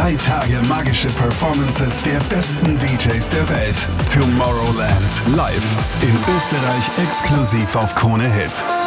3 Tage magische Performances der besten DJs der Welt. Tomorrowland live in Österreich exklusiv auf Krone Hit.